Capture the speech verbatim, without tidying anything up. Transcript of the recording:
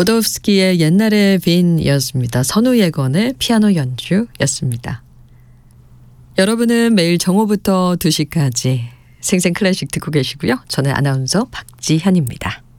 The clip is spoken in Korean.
고도프스키의 옛날의 빈이었습니다. 선우예건의 피아노 연주였습니다. 여러분은 매일 정오부터 두 시까지 생생클래식 듣고 계시고요. 저는 아나운서 박지현입니다.